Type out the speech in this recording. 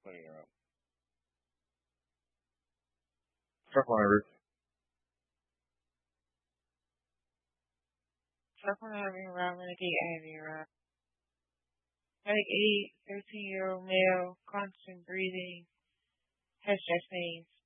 Putting her up. Truck Someone having around Renegade Avenue, around. Like 8, 13-year-old male, constant breathing, has chest pains.